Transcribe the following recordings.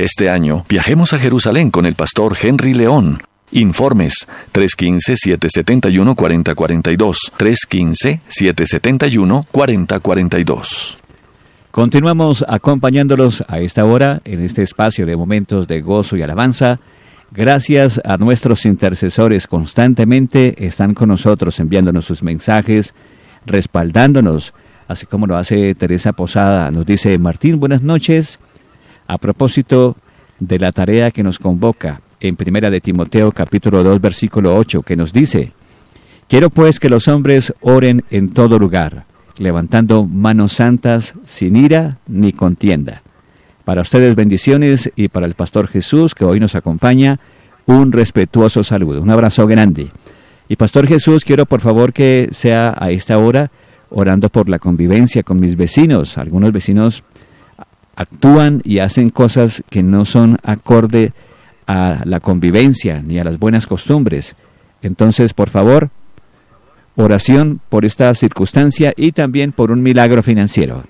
Este año, viajemos a Jerusalén con el pastor Henry León. Informes 315-771-4042, 315-771-4042. Continuamos acompañándolos a esta hora en este espacio de momentos de gozo y alabanza. Gracias a nuestros intercesores, constantemente están con nosotros enviándonos sus mensajes, respaldándonos, así como lo hace Teresa Posada. Nos dice: Martín, buenas noches. A propósito de la tarea que nos convoca en Primera de Timoteo capítulo 2 versículo 8, que nos dice: quiero pues que los hombres oren en todo lugar, levantando manos santas, sin ira ni contienda. Para ustedes bendiciones, y para el pastor Jesús, que hoy nos acompaña, un respetuoso saludo, un abrazo grande. Y pastor Jesús, quiero por favor que sea a esta hora orando por la convivencia con mis vecinos. Algunos vecinos actúan y hacen cosas que no son acorde a la convivencia ni a las buenas costumbres. Entonces, por favor, oración por esta circunstancia y también por un milagro financiero.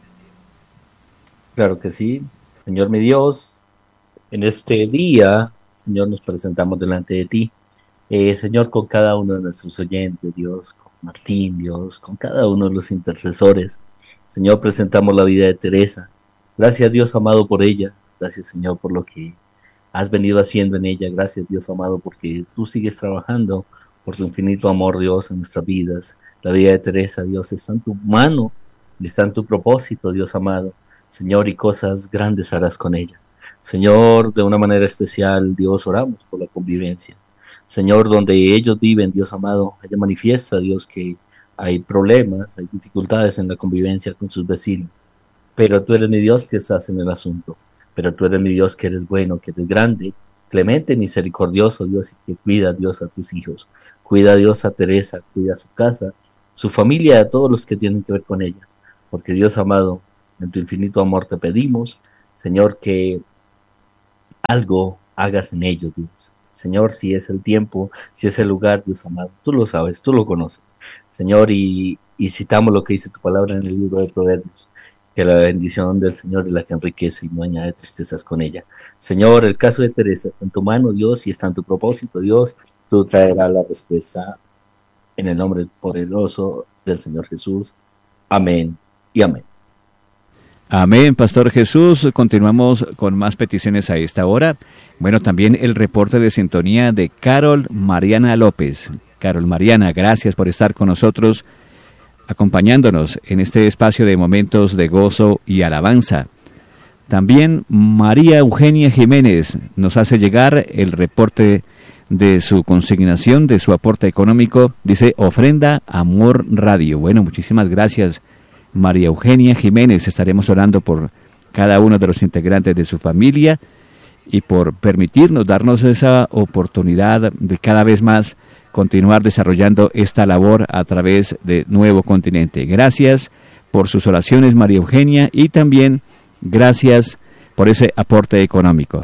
Claro que sí. Señor mi Dios, en este día, Señor, nos presentamos delante de ti. Señor, con cada uno de nuestros oyentes, Dios, con Martín, Dios, con cada uno de los intercesores. Señor, presentamos la vida de Teresa. Gracias, Dios amado, por ella. Gracias, Señor, por lo que has venido haciendo en ella. Gracias, Dios amado, porque tú sigues trabajando por tu infinito amor, Dios, en nuestras vidas. La vida de Teresa, Dios, está en tu mano, está en tu propósito, Dios amado. Señor, y cosas grandes harás con ella. Señor, de una manera especial, Dios, oramos por la convivencia. Señor, donde ellos viven, Dios amado, ella manifiesta, Dios, que hay problemas, hay dificultades en la convivencia con sus vecinos. Pero tú eres mi Dios que estás en el asunto. Pero tú eres mi Dios que eres bueno, que eres grande, clemente, misericordioso, Dios, y que cuida, Dios, a tus hijos. Cuida, Dios, a Teresa, cuida a su casa, su familia, a todos los que tienen que ver con ella. Porque, Dios amado, en tu infinito amor te pedimos, Señor, que algo hagas en ellos, Dios. Señor, si es el tiempo, si es el lugar, Dios amado, tú lo sabes, tú lo conoces. Señor, y citamos lo que dice tu palabra en el libro de Proverbios, que la bendición del Señor es la que enriquece y no añade tristezas con ella. Señor, el caso de Teresa está en tu mano, Dios, y está en tu propósito, Dios. Tú traerás la respuesta en el nombre poderoso del Señor Jesús. Amén y amén. Amén, Pastor Jesús. Continuamos con más peticiones a esta hora. Bueno, también el reporte de sintonía de Carol Mariana López. Carol Mariana, gracias por estar con nosotros, acompañándonos en este espacio de momentos de gozo y alabanza. También María Eugenia Jiménez nos hace llegar el reporte de su consignación, de su aporte económico. Dice: Ofrenda Amor Radio. Bueno, muchísimas gracias, María Eugenia Jiménez. Estaremos orando por cada uno de los integrantes de su familia y por permitirnos, darnos esa oportunidad de cada vez más continuar desarrollando esta labor a través de Nuevo Continente. Gracias por sus oraciones, María Eugenia, y también gracias por ese aporte económico.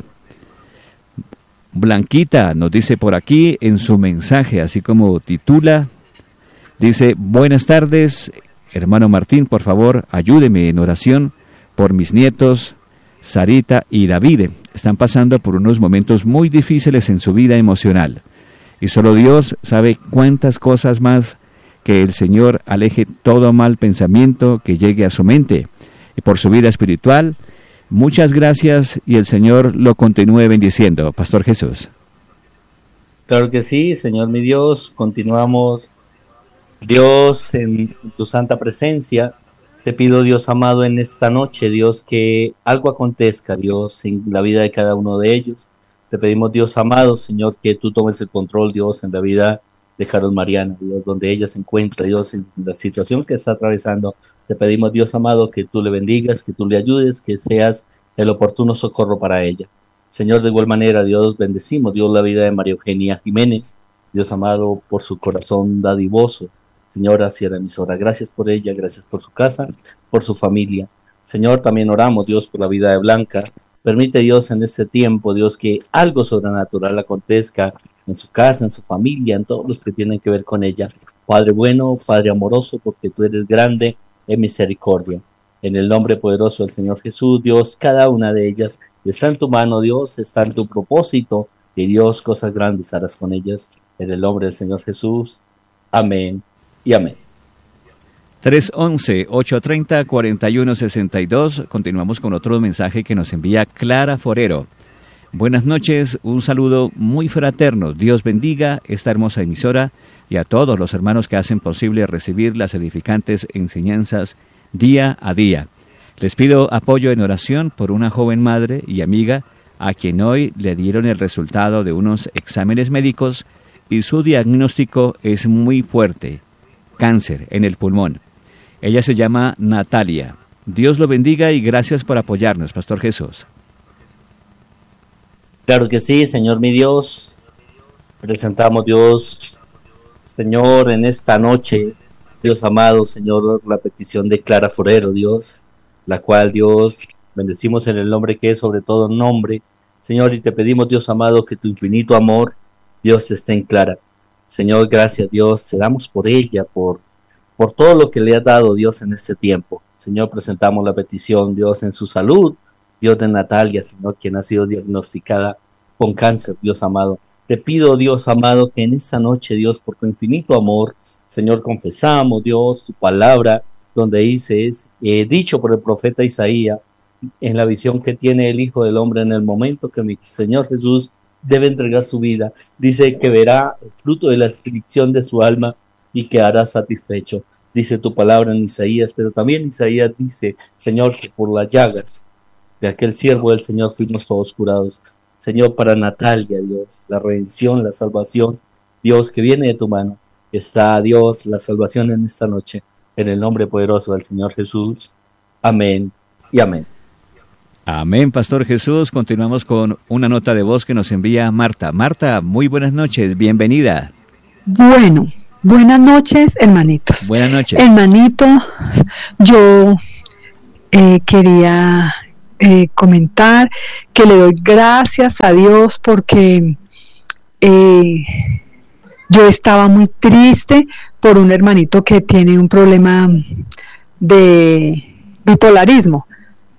Blanquita nos dice por aquí en su mensaje, así como titula, dice: buenas tardes, hermano Martín, por favor, ayúdeme en oración por mis nietos, Sarita y David. Están pasando por unos momentos muy difíciles en su vida emocional. Y solo Dios sabe cuántas cosas más. Que el Señor aleje todo mal pensamiento que llegue a su mente. Y por su vida espiritual, muchas gracias, y el Señor lo continúe bendiciendo. Pastor Jesús. Claro que sí, Señor mi Dios. Continuamos, Dios, en tu santa presencia. Te pido, Dios amado, en esta noche, Dios, que algo acontezca, Dios, en la vida de cada uno de ellos. Te pedimos, Dios amado, Señor, que tú tomes el control, Dios, en la vida de Carol Mariana, Dios, donde ella se encuentra, Dios, en la situación que está atravesando. Te pedimos, Dios amado, que tú le bendigas, que tú le ayudes, que seas el oportuno socorro para ella. Señor, de igual manera, Dios, bendecimos, Dios, la vida de María Eugenia Jiménez, Dios amado, por su corazón dadivoso, Señor, hacia la emisora. Gracias por ella, gracias por su casa, por su familia. Señor, también oramos, Dios, por la vida de Blanca. Permite, Dios, en este tiempo, Dios, que algo sobrenatural acontezca en su casa, en su familia, en todos los que tienen que ver con ella. Padre bueno, Padre amoroso, porque tú eres grande en misericordia. En el nombre poderoso del Señor Jesús, Dios, cada una de ellas está en tu mano, Dios, está en tu propósito, y Dios, cosas grandes harás con ellas. En el nombre del Señor Jesús. Amén y amén. 311-830-4162. Continuamos con otro mensaje que nos envía Clara Forero. Buenas noches, un saludo muy fraterno. Dios bendiga esta hermosa emisora y a todos los hermanos que hacen posible recibir las edificantes enseñanzas día a día. Les pido apoyo en oración por una joven madre y amiga a quien hoy le dieron el resultado de unos exámenes médicos y su diagnóstico es muy fuerte, cáncer en el pulmón. Ella se llama Natalia. Dios lo bendiga y gracias por apoyarnos, Pastor Jesús. Claro que sí, Señor mi Dios. Presentamos, Dios, Señor, en esta noche, Dios amado, Señor, la petición de Clara Forero, Dios, la cual, Dios, bendecimos en el nombre que es sobre todo nombre, Señor, y te pedimos, Dios amado, que tu infinito amor, Dios, esté en Clara. Señor, gracias, Dios, te damos por ella, por todo lo que le has dado, Dios, en este tiempo. Señor, presentamos la petición, Dios, en su salud, Dios, de Natalia, Señor, quien ha sido diagnosticada con cáncer, Dios amado. Te pido, Dios amado, que en esta noche, Dios, por tu infinito amor, Señor, confesamos, Dios, tu palabra, donde dices, dicho por el profeta Isaías, en la visión que tiene el Hijo del Hombre en el momento que mi Señor Jesús debe entregar su vida, dice que verá el fruto de la aflicción de su alma y quedará satisfecho. Dice tu palabra en Isaías, pero también Isaías dice, Señor, que por las llagas de aquel siervo del Señor fuimos todos curados. Señor, para Natalia, Dios, la redención, la salvación, Dios, que viene de tu mano, está, Dios, la salvación en esta noche, en el nombre poderoso del Señor Jesús. Amén y amén. Amén, Pastor Jesús. Continuamos con una nota de voz que nos envía Marta. Marta, muy buenas noches, bienvenida. Bueno, buenas noches, hermanitos. Buenas noches. Hermanito, yo quería comentar que le doy gracias a Dios porque yo estaba muy triste por un hermanito que tiene un problema de bipolarismo,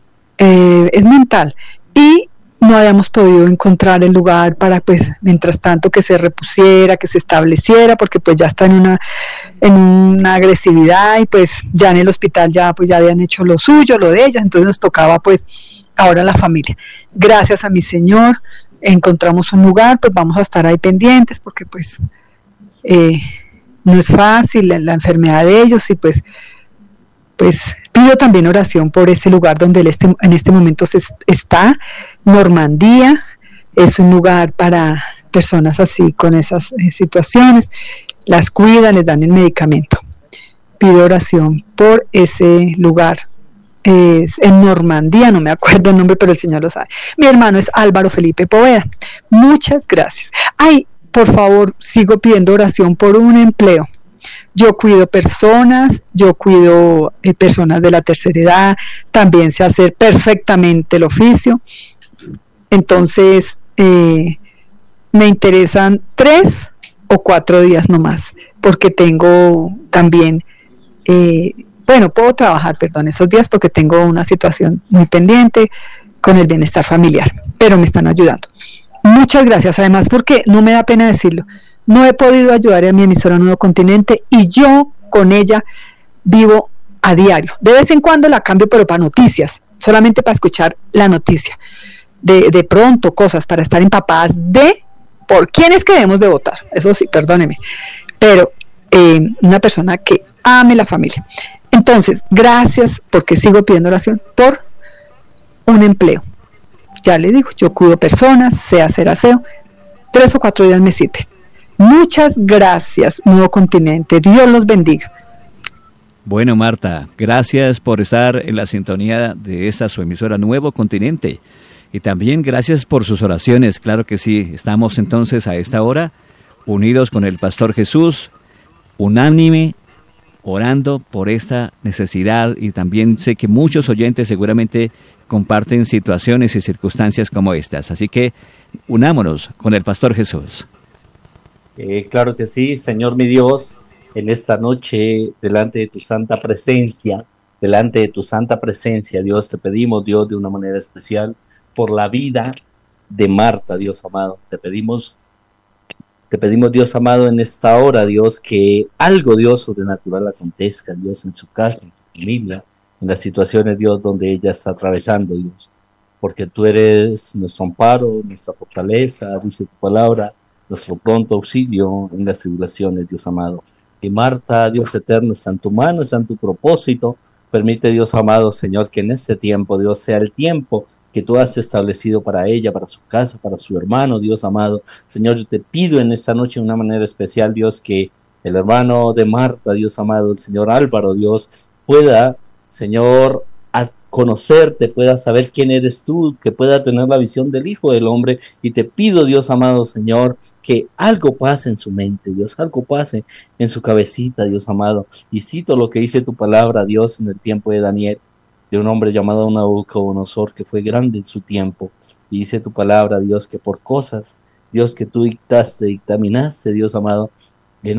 es mental, y no habíamos podido encontrar el lugar para, pues, mientras tanto que se repusiera, que se estableciera, porque pues ya está en una agresividad, y pues ya en el hospital ya habían hecho lo suyo, lo de ellas, entonces nos tocaba pues ahora la familia. Gracias a mi Señor encontramos un lugar, pues vamos a estar ahí pendientes, porque pues no es fácil la enfermedad de ellos, y pues pido también oración por ese lugar donde él en este momento está. Normandía es un lugar para personas así, con esas situaciones, las cuidan, les dan el medicamento. Pido oración por ese lugar. Es en Normandía, no me acuerdo el nombre, pero el Señor lo sabe. Mi hermano es Álvaro Felipe Poveda. Muchas gracias. Ay, por favor, sigo pidiendo oración por un empleo. Yo cuido personas de la tercera edad, también sé hacer perfectamente el oficio. Entonces, me interesan 3 o 4 días nomás, porque tengo también, puedo trabajar, esos días, porque tengo una situación muy pendiente con el bienestar familiar, pero me están ayudando. Muchas gracias, además, porque no me da pena decirlo, no he podido ayudar a mi emisora Nuevo Continente, y yo con ella vivo a diario. De vez en cuando la cambio, pero para noticias, solamente para escuchar la noticia. De pronto cosas para estar empapadas de por quiénes que debemos de votar, eso sí, perdóneme, pero una persona que ame la familia. Entonces, gracias, porque sigo pidiendo oración por un empleo. Ya le digo, yo cuido personas, sé hacer aseo, 3 o 4 días me sirven. Muchas gracias, Nuevo Continente, Dios los bendiga. Bueno, Marta, gracias por estar en la sintonía de esta su emisora Nuevo Continente. Y también gracias por sus oraciones, claro que sí. Estamos entonces a esta hora unidos con el Pastor Jesús, unánime, orando por esta necesidad, y también sé que muchos oyentes seguramente comparten situaciones y circunstancias como estas. Así que unámonos con el Pastor Jesús. Claro que sí, Señor mi Dios, en esta noche delante de tu santa presencia, delante de tu santa presencia, Dios, te pedimos, Dios, de una manera especial, por la vida de Marta, Dios amado. Te pedimos, Dios amado, en esta hora, Dios, que algo, Dios, sobrenatural acontezca, Dios, en su casa, en su familia, en las situaciones, Dios, donde ella está atravesando, Dios. Porque tú eres nuestro amparo, nuestra fortaleza, dice tu palabra, nuestro pronto auxilio en las tribulaciones, Dios amado. Y Marta, Dios eterno, está en tu mano, está en tu propósito. Permite, Dios amado, Señor, que en este tiempo, Dios, sea el tiempo que tú has establecido para ella, para su casa, para su hermano, Dios amado. Señor, yo te pido en esta noche de una manera especial, Dios, que el hermano de Marta, Dios amado, el Señor Álvaro, Dios, pueda, Señor, conocerte, pueda saber quién eres tú, que pueda tener la visión del Hijo del Hombre. Y te pido, Dios amado, Señor, que algo pase en su mente, Dios, algo pase en su cabecita, Dios amado. Y cito lo que dice tu palabra, Dios, en el tiempo de Daniel, de un hombre llamado Nabucodonosor, que fue grande en su tiempo. Y dice tu palabra, Dios, que por cosas, Dios, que tú dictaminaste, Dios amado, que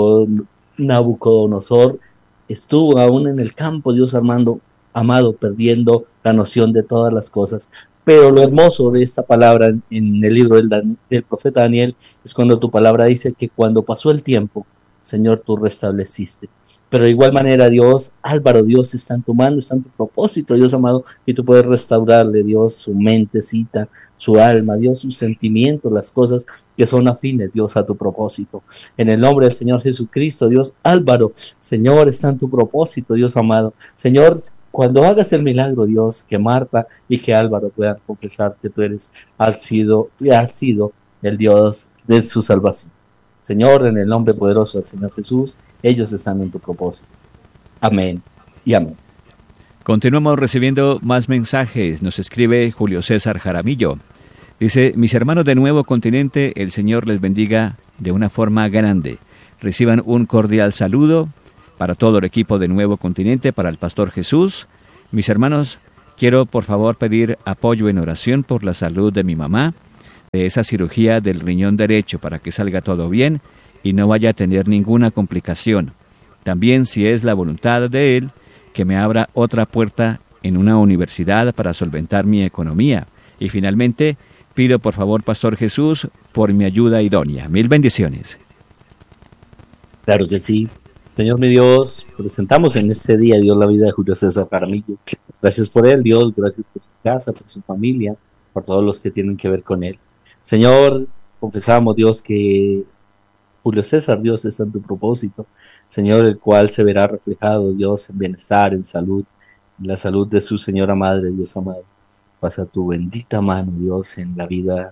Nabucodonosor estuvo aún en el campo, Dios amado, perdiendo la noción de todas las cosas. Pero lo hermoso de esta palabra en el libro del profeta Daniel es cuando tu palabra dice que cuando pasó el tiempo, Señor, tú restableciste. Pero de igual manera, Dios, Álvaro, Dios, está en tu mano, está en tu propósito, Dios amado, y tú puedes restaurarle, Dios, su mentecita, su alma, Dios, sus sentimientos, las cosas que son afines, Dios, a tu propósito. En el nombre del Señor Jesucristo, Dios, Álvaro, Señor, está en tu propósito, Dios amado. Señor, cuando hagas el milagro, Dios, que Marta y que Álvaro puedan confesar que tú has sido el Dios de su salvación. Señor, en el nombre poderoso del Señor Jesús, ellos están en tu propósito. Amén y amén. Continuamos recibiendo más mensajes. Nos escribe Julio César Jaramillo. Dice, mis hermanos de Nuevo Continente, el Señor les bendiga de una forma grande. Reciban un cordial saludo para todo el equipo de Nuevo Continente, para el Pastor Jesús. Mis hermanos, quiero por favor pedir apoyo en oración por la salud de mi mamá, de esa cirugía del riñón derecho, para que salga todo bien y no vaya a tener ninguna complicación. También, si es la voluntad de Él, que me abra otra puerta en una universidad para solventar mi economía. Y finalmente, pido por favor, Pastor Jesús, por mi ayuda idónea. Mil bendiciones. Claro que sí. Señor mi Dios, presentamos en este día, Dios, la vida de Julio César Jaramillo. Gracias por él, Dios, gracias por su casa, por su familia, por todos los que tienen que ver con él. Señor, confesamos, Dios, que Julio César, Dios, está en tu propósito. Señor, el cual se verá reflejado, Dios, en bienestar, en salud, en la salud de su señora madre, Dios amado. Pasa tu bendita mano, Dios, en la vida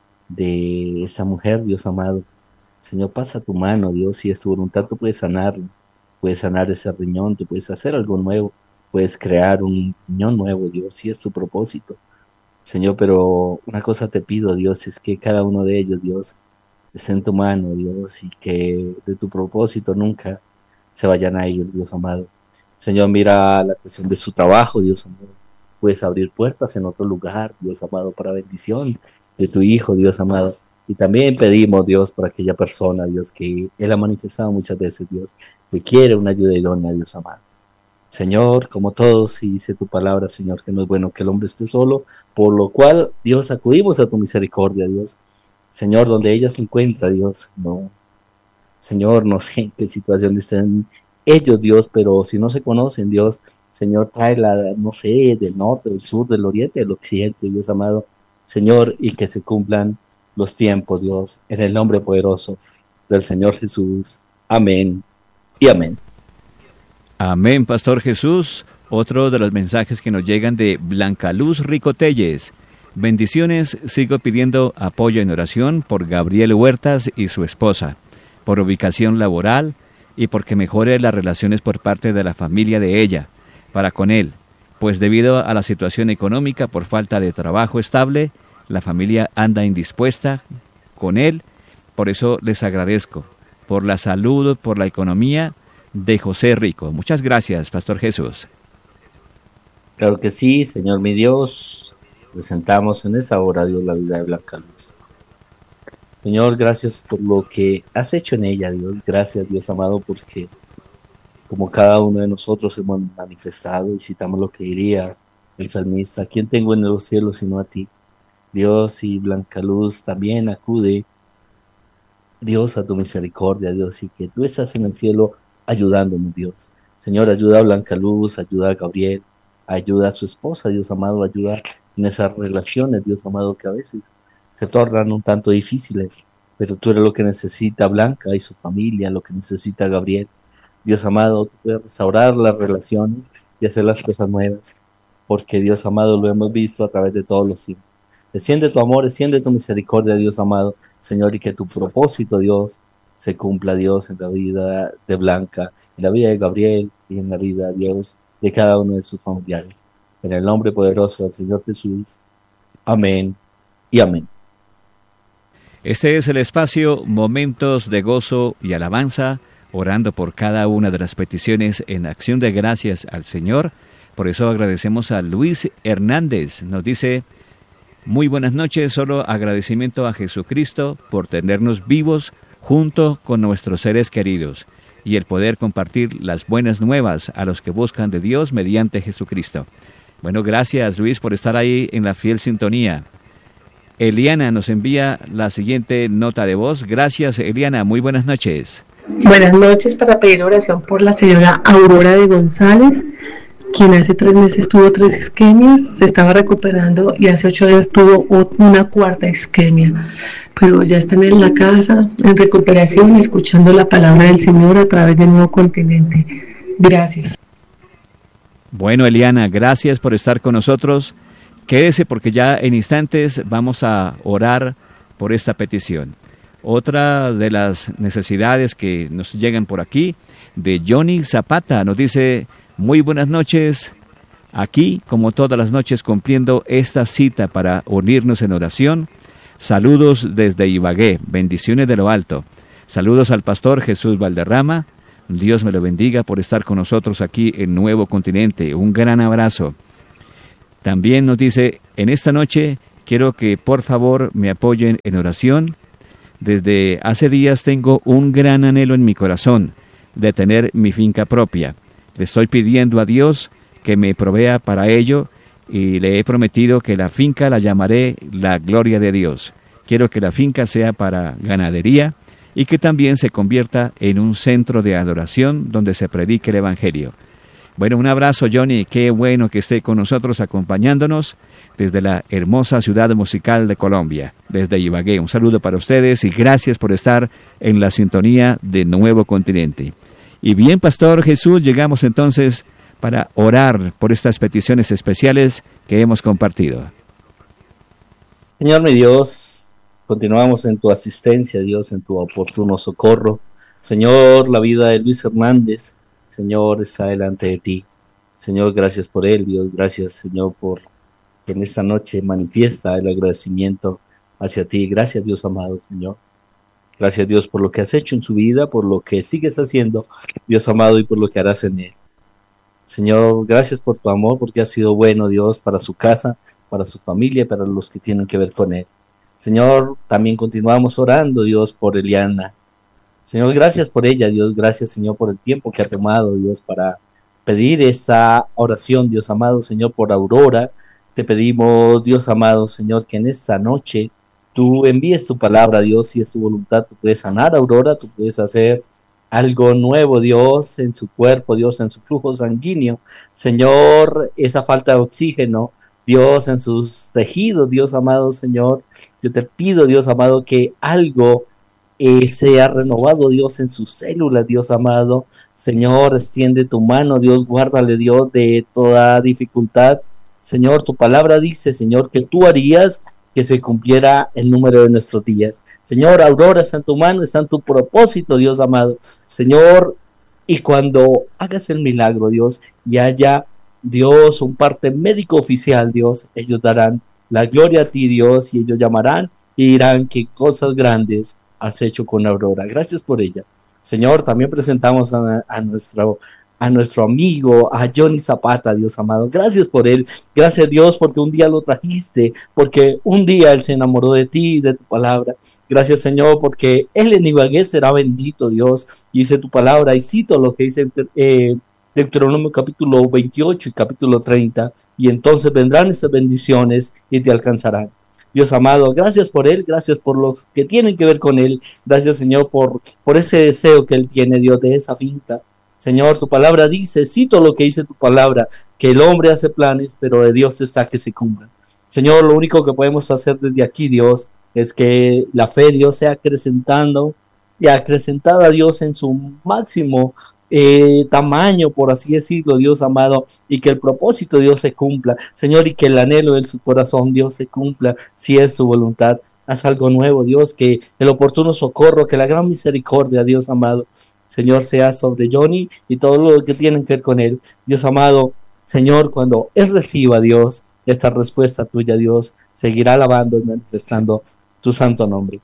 de esa mujer, Dios amado. Señor, pasa tu mano, Dios, si es tu voluntad, tú puedes sanarlo, puedes sanar ese riñón, tú puedes hacer algo nuevo, puedes crear un riñón nuevo, Dios, si es tu propósito. Señor, pero una cosa te pido, Dios, es que cada uno de ellos, Dios, esté en tu mano, Dios, y que de tu propósito nunca se vayan a ir, Dios amado. Señor, mira la cuestión de su trabajo, Dios amado. Puedes abrir puertas en otro lugar, Dios amado, para bendición de tu Hijo, Dios amado. Y también pedimos, Dios, por aquella persona, Dios, que Él ha manifestado muchas veces, Dios, que quiere una ayuda idónea, Dios amado. Señor, como todos, y dice tu palabra, Señor, que no es bueno que el hombre esté solo, por lo cual, Dios, acudimos a tu misericordia, Dios. Señor, donde ella se encuentra, Dios, no. Señor, no sé en qué situación estén ellos, Dios, pero si no se conocen, Dios, Señor, tráela, no sé, del norte, del sur, del oriente, del occidente, Dios amado. Señor, y que se cumplan los tiempos, Dios, en el nombre poderoso del Señor Jesús. Amén y amén. Amén, Pastor Jesús. Otro de los mensajes que nos llegan de Blanca Luz Ricotelles. Bendiciones, sigo pidiendo apoyo en oración por Gabriel Huertas y su esposa, por ubicación laboral y porque mejore las relaciones por parte de la familia de ella, para con él, pues debido a la situación económica por falta de trabajo estable, la familia anda indispuesta con él. Por eso les agradezco por la salud, por la economía de José Rico. Muchas gracias, Pastor Jesús. Claro que sí, Señor mi Dios. Presentamos en esta hora, Dios, la vida de Blanca Luz. Señor, gracias por lo que has hecho en ella, Dios. Gracias, Dios amado, porque como cada uno de nosotros hemos manifestado y citamos lo que diría el salmista: ¿quién tengo en los cielos sino a ti? Dios, y Blanca Luz también acude, Dios, a tu misericordia, Dios, y que tú estás en el cielo ayudándonos, Dios. Señor, ayuda a Blanca Luz, ayuda a Gabriel, ayuda a su esposa, Dios amado, ayuda en esas relaciones, Dios amado, que a veces se tornan un tanto difíciles, pero tú eres lo que necesita Blanca y su familia, lo que necesita Gabriel. Dios amado, tú puedes restaurar las relaciones y hacer las cosas nuevas, porque Dios amado, lo hemos visto a través de todos los tiempos. Desciende tu amor, desciende tu misericordia, Dios amado, Señor, y que tu propósito, Dios, se cumpla, Dios, en la vida de Blanca, en la vida de Gabriel y en la vida, Dios, de cada uno de sus familiares. En el nombre poderoso del Señor Jesús. Amén y amén. Este es el espacio Momentos de Gozo y Alabanza, orando por cada una de las peticiones en acción de gracias al Señor. Por eso agradecemos a Luis Hernández. Nos dice: muy buenas noches, solo agradecimiento a Jesucristo por tenernos vivos junto con nuestros seres queridos y el poder compartir las buenas nuevas a los que buscan de Dios mediante Jesucristo. Bueno, gracias Luis por estar ahí en la fiel sintonía. Eliana nos envía la siguiente nota de voz. Gracias, Eliana, muy buenas noches. Buenas noches, para pedir oración por la señora Aurora de González, quien hace 3 meses tuvo 3 isquemias, se estaba recuperando y hace 8 días tuvo una 4ª isquemia, pero ya están en la casa, en recuperación, escuchando la palabra del Señor a través del Nuevo Continente. Gracias. Bueno, Eliana, gracias por estar con nosotros. Quédese porque ya en instantes vamos a orar por esta petición. Otra de las necesidades que nos llegan por aquí, de Johnny Zapata, nos dice: muy buenas noches, aquí como todas las noches cumpliendo esta cita para unirnos en oración. Saludos desde Ibagué, bendiciones de lo alto. Saludos al pastor Jesús Valderrama, Dios me lo bendiga por estar con nosotros aquí en Nuevo Continente, un gran abrazo. También nos dice: en esta noche quiero que por favor me apoyen en oración. Desde hace días tengo un gran anhelo en mi corazón de tener mi finca propia. Le estoy pidiendo a Dios que me provea para ello y le he prometido que la finca la llamaré La Gloria de Dios. Quiero que la finca sea para ganadería y que también se convierta en un centro de adoración donde se predique el Evangelio. Bueno, un abrazo, Johnny, qué bueno que esté con nosotros acompañándonos desde la hermosa ciudad musical de Colombia, desde Ibagué. Un saludo para ustedes y gracias por estar en la sintonía de Nuevo Continente. Y bien, Pastor Jesús, llegamos entonces para orar por estas peticiones especiales que hemos compartido. Señor mi Dios, continuamos en tu asistencia, Dios, en tu oportuno socorro. Señor, la vida de Luis Hernández, Señor, está delante de ti. Señor, gracias por él, Dios. Gracias, Señor, por que en esta noche manifiesta el agradecimiento hacia ti. Gracias, Dios amado, Señor. Gracias, Dios, por lo que has hecho en su vida, por lo que sigues haciendo, Dios amado, y por lo que harás en él. Señor, gracias por tu amor, porque has sido bueno, Dios, para su casa, para su familia, para los que tienen que ver con él. Señor, también continuamos orando, Dios, por Eliana. Señor, gracias por ella, Dios. Gracias, Señor, por el tiempo que ha tomado, Dios, para pedir esta oración, Dios amado, Señor, por Aurora. Te pedimos, Dios amado, Señor, que en esta noche tú envíes tu palabra, Dios, si es tu voluntad. Tú puedes sanar a Aurora, tú puedes hacer algo nuevo, Dios, en su cuerpo, Dios, en su flujo sanguíneo. Señor, esa falta de oxígeno, Dios, en sus tejidos, Dios amado, Señor. Yo te pido, Dios amado, que algo sea renovado, Dios, en sus células, Dios amado. Señor, extiende tu mano, Dios, guárdale, Dios, de toda dificultad. Señor, tu palabra dice, Señor, que tú harías que se cumpliera el número de nuestros días. Señor, Aurora está en tu mano, está en tu propósito, Dios amado. Señor, y cuando hagas el milagro, Dios, y haya, Dios, un parte médico oficial, Dios, ellos darán la gloria a ti, Dios, y ellos llamarán y dirán qué cosas grandes has hecho con Aurora. Gracias por ella. Señor, también presentamos a nuestro a nuestro amigo, a Johnny Zapata, Dios amado. Gracias por él. Gracias, Dios, porque un día lo trajiste, porque un día él se enamoró de ti y de tu palabra. Gracias, Señor, porque él en Ibagué será bendito, Dios. Y dice tu palabra, y cito lo que dice Deuteronomio capítulo 28 y capítulo 30, y entonces vendrán esas bendiciones y te alcanzarán. Dios amado, gracias por él, gracias por los que tienen que ver con él. Gracias, Señor, por ese deseo que él tiene, Dios, de esa finca. Señor, tu palabra dice, cito lo que dice tu palabra, que el hombre hace planes, pero de Dios está que se cumplan. Señor, lo único que podemos hacer desde aquí, Dios, es que la fe, Dios, sea acrecentando y acrecentada, Dios, en su máximo tamaño, por así decirlo, Dios amado, y que el propósito, Dios, se cumpla, Señor, y que el anhelo de su corazón, Dios, se cumpla, si es tu voluntad. Haz algo nuevo, Dios, que el oportuno socorro, que la gran misericordia, Dios amado, Señor, sea sobre Johnny y todo lo que tienen que ver con él. Dios amado, Señor, cuando él reciba, Dios, esta respuesta tuya, Dios, seguirá alabando y manifestando tu santo nombre.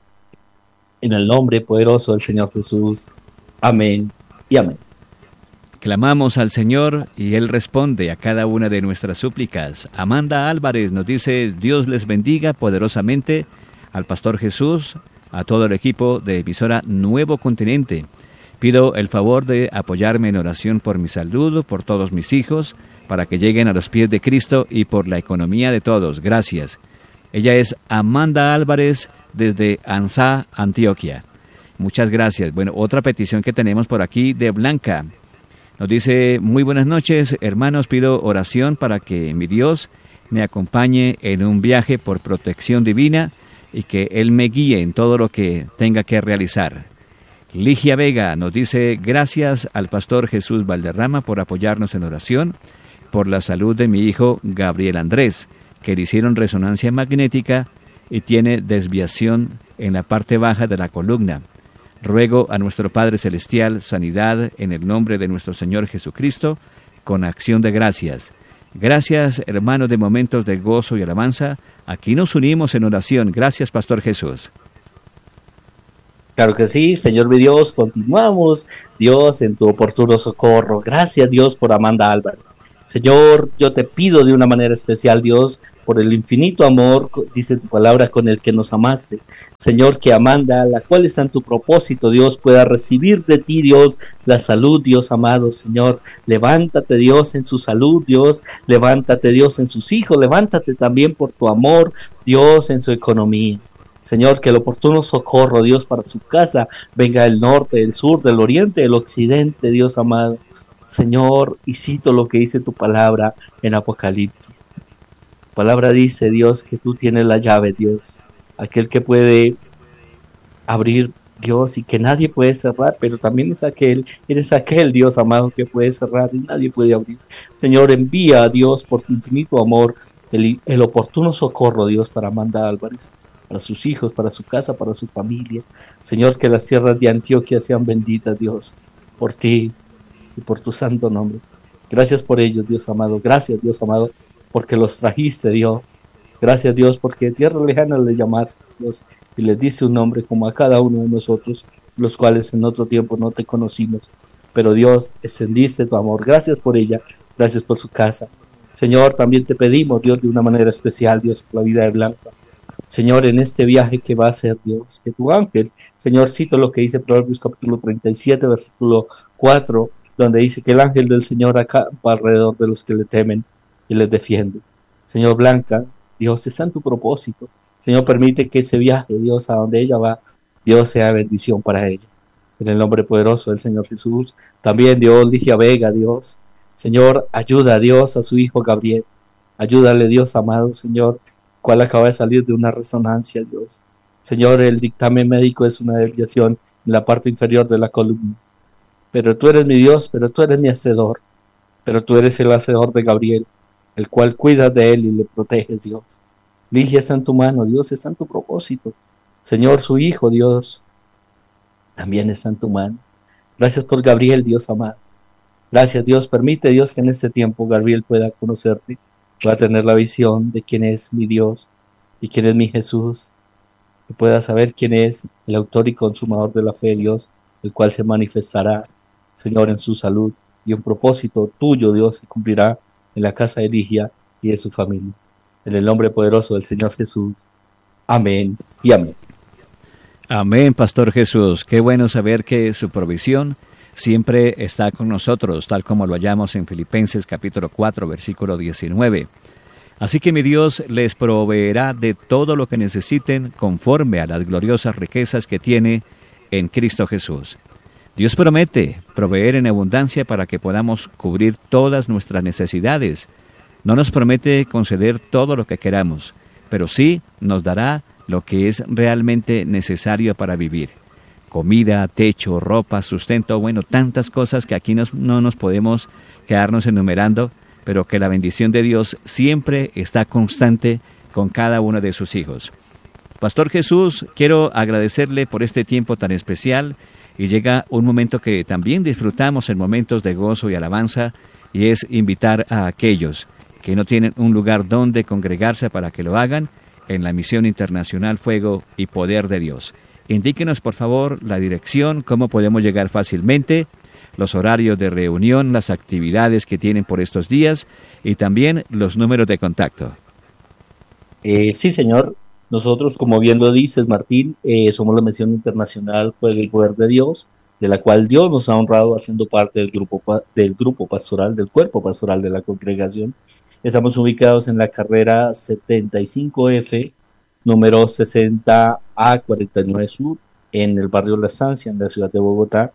En el nombre poderoso del Señor Jesús. Amén y amén. Clamamos al Señor y Él responde a cada una de nuestras súplicas. Amanda Álvarez nos dice, Dios les bendiga poderosamente al Pastor Jesús, a todo el equipo de emisora Nuevo Continente. Pido el favor de apoyarme en oración por mi salud, por todos mis hijos, para que lleguen a los pies de Cristo y por la economía de todos. Gracias. Ella es Amanda Álvarez desde Ansá, Antioquia. Muchas gracias. Bueno, otra petición que tenemos por aquí de Blanca. Nos dice, muy buenas noches, hermanos, pido oración para que mi Dios me acompañe en un viaje por protección divina y que Él me guíe en todo lo que tenga que realizar. Ligia Vega nos dice, gracias al Pastor Jesús Valderrama por apoyarnos en oración, por la salud de mi hijo Gabriel Andrés, que le hicieron resonancia magnética y tiene desviación en la parte baja de la columna. Ruego a nuestro Padre Celestial sanidad en el nombre de nuestro Señor Jesucristo, con acción de gracias. Gracias, hermanos de Momentos de Gozo y Alabanza. Aquí nos unimos en oración. Gracias, Pastor Jesús. Claro que sí, Señor mi Dios, continuamos, Dios, en tu oportuno socorro. Gracias, Dios, por Amanda Álvarez. Señor, yo te pido de una manera especial, Dios, por el infinito amor, dice tu palabra, con el que nos amaste. Señor, que Amanda, la cual está en tu propósito, Dios, pueda recibir de ti, Dios, la salud, Dios amado, Señor. Levántate, Dios, en su salud, Dios. Levántate, Dios, en sus hijos. Levántate también por tu amor, Dios, en su economía. Señor, que el oportuno socorro, Dios, para su casa venga del norte, del sur, del oriente, del occidente, Dios amado. Señor, y cito lo que dice tu palabra en Apocalipsis. Tu palabra dice, Dios, que tú tienes la llave, Dios, aquel que puede abrir, Dios, y que nadie puede cerrar, pero también eres aquel, Dios amado, que puede cerrar y nadie puede abrir. Señor, envía a Dios por tu infinito amor el oportuno socorro, Dios, para Amanda Álvarez, para sus hijos, para su casa, para su familia. Señor, que las tierras de Antioquia sean benditas, Dios, por ti y por tu santo nombre. Gracias por ellos, Dios amado. Gracias, Dios amado, porque los trajiste, Dios. Gracias, Dios, porque de tierra lejana les llamaste, Dios, y les diste un nombre como a cada uno de nosotros, los cuales en otro tiempo no te conocimos. Pero Dios, extendiste tu amor. Gracias por ella. Gracias por su casa. Señor, también te pedimos, Dios, de una manera especial, Dios, por la vida de Blanca. Señor, en este viaje que va a hacer, Dios, que tu ángel, Señor, cito lo que dice Proverbios capítulo 37, versículo 4, donde dice que el ángel del Señor acampa alrededor de los que le temen y les defiende. Señor, Blanca, Dios, está en tu propósito. Señor, permite que ese viaje, Dios, a donde ella va, Dios, sea bendición para ella. En el nombre poderoso del Señor Jesús. También, Dios, Ligia Vega, Dios. Señor, ayuda, Dios, a su hijo Gabriel. Ayúdale, Dios amado, Señor, cual acaba de salir de una resonancia, Dios. Señor, el dictamen médico es una desviación en la parte inferior de la columna. Pero tú eres mi Dios, pero tú eres mi hacedor. Pero tú eres el hacedor de Gabriel, el cual cuidas de él y le proteges, Dios. Ligia está en tu mano, Dios, está en tu propósito. Señor, su hijo, Dios, también está en tu mano. Gracias por Gabriel, Dios amado. Gracias, Dios. Permite, Dios, que en este tiempo Gabriel pueda conocerte, pueda tener la visión de quién es mi Dios y quién es mi Jesús, que pueda saber quién es el autor y consumador de la fe, Dios, el cual se manifestará, Señor, en su salud y un propósito tuyo, Dios, se cumplirá en la casa de Ligia y de su familia. En el nombre poderoso del Señor Jesús. Amén y amén. Amén, Pastor Jesús. Qué bueno saber que su provisión siempre está con nosotros, tal como lo hallamos en Filipenses capítulo 4, versículo 19. Así que mi Dios les proveerá de todo lo que necesiten conforme a las gloriosas riquezas que tiene en Cristo Jesús. Dios promete proveer en abundancia para que podamos cubrir todas nuestras necesidades. No nos promete conceder todo lo que queramos, pero sí nos dará lo que es realmente necesario para vivir. Comida, techo, ropa, sustento, bueno, tantas cosas que aquí no nos podemos quedarnos enumerando, pero que la bendición de Dios siempre está constante con cada uno de sus hijos. Pastor Jesús, quiero agradecerle por este tiempo tan especial, y llega un momento que también disfrutamos en momentos de gozo y alabanza, y es invitar a aquellos que no tienen un lugar donde congregarse para que lo hagan en la Misión Internacional Fuego y Poder de Dios. Indíquenos, por favor, la dirección, cómo podemos llegar fácilmente, los horarios de reunión, las actividades que tienen por estos días y también los números de contacto. Sí, señor. Nosotros, como bien lo dices, Martín, somos la Misión Internacional Fuego y Poder de Dios, de la cual Dios nos ha honrado haciendo parte del grupo pastoral, del cuerpo pastoral de la congregación. Estamos ubicados en la carrera 75F, número 60A49 Sur, en el barrio La Estancia, en la ciudad de Bogotá.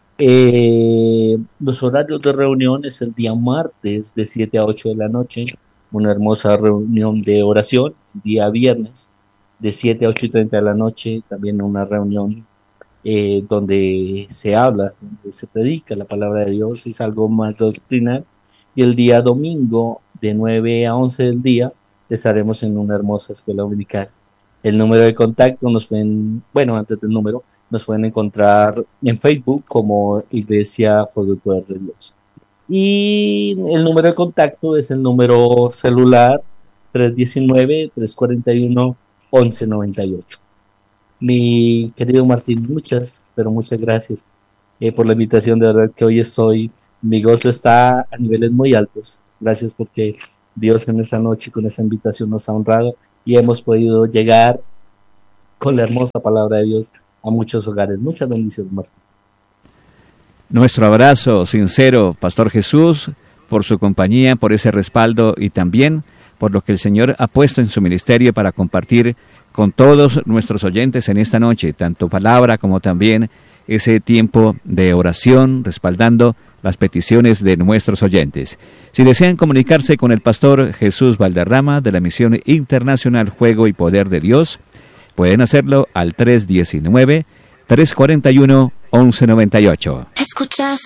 Los horarios de reunión es el día martes de 7 a 8 de la noche, una hermosa reunión de oración. Día viernes de 7 a 8:30 de la noche, también una reunión donde se habla, donde se predica la palabra de Dios, es algo más doctrinal. Y el día domingo de 9 a 11 del día estaremos en una hermosa escuela dominical. El número de contacto nos pueden encontrar en Facebook como Iglesia Fuego y Poder de Dios. Y el número de contacto es el número celular 319-341-1198. Mi querido Martín, muchas gracias por la invitación. De verdad que hoy mi gozo está a niveles muy altos. Gracias porque Dios en esta noche con esta invitación nos ha honrado y hemos podido llegar con la hermosa palabra de Dios a muchos hogares. Muchas bendiciones, Martín. Nuestro abrazo sincero, Pastor Jesús, por su compañía, por ese respaldo y también por lo que el Señor ha puesto en su ministerio para compartir con todos nuestros oyentes en esta noche, tanto palabra como también ese tiempo de oración, respaldando las peticiones de nuestros oyentes. Si desean comunicarse con el Pastor Jesús Valderrama de la Misión Internacional Fuego y Poder de Dios, pueden hacerlo al 319-341-1198. Escuchas